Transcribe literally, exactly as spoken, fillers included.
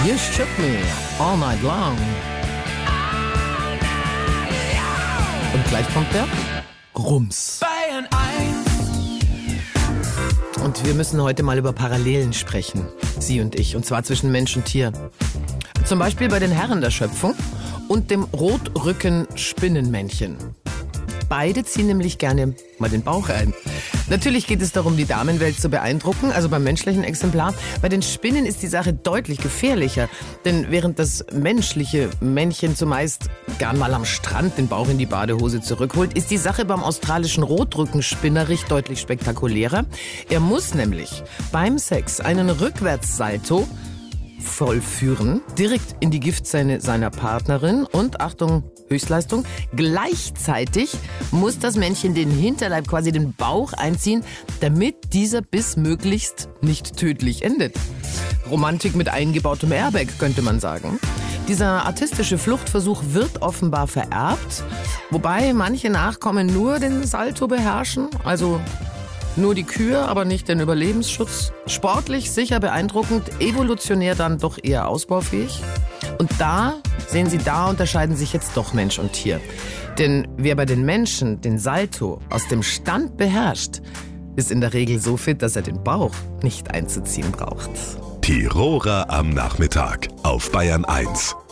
You shook me all night long. Und gleich kommt der Rums. Bayern eins. Und wir müssen heute mal über Parallelen sprechen, Sie und ich, und zwar zwischen Mensch und Tier. Zum Beispiel bei den Herren der Schöpfung und dem Rotrücken-Spinnenmännchen. Beide ziehen nämlich gerne mal den Bauch ein. Natürlich geht es darum, die Damenwelt zu beeindrucken, also beim menschlichen Exemplar. Bei den Spinnen ist die Sache deutlich gefährlicher. Denn während das menschliche Männchen zumeist gern mal am Strand den Bauch in die Badehose zurückholt, ist die Sache beim australischen Rotrückenspinnerich deutlich spektakulärer. Er muss nämlich beim Sex einen Rückwärtssalto vollführen, direkt in die Giftzähne seiner Partnerin und, Achtung, Höchstleistung, gleichzeitig muss das Männchen den Hinterleib, quasi den Bauch einziehen, damit dieser Biss möglichst nicht tödlich endet. Romantik mit eingebautem Airbag, könnte man sagen. Dieser artistische Fluchtversuch wird offenbar vererbt, wobei manche Nachkommen nur den Salto beherrschen, also nur die Kür, aber nicht den Überlebensschutz. Sportlich sicher beeindruckend, evolutionär dann doch eher ausbaufähig. Und da, sehen Sie, da unterscheiden sich jetzt doch Mensch und Tier. Denn wer bei den Menschen den Salto aus dem Stand beherrscht, ist in der Regel so fit, dass er den Bauch nicht einzuziehen braucht. Tiroler am Nachmittag auf Bayern eins.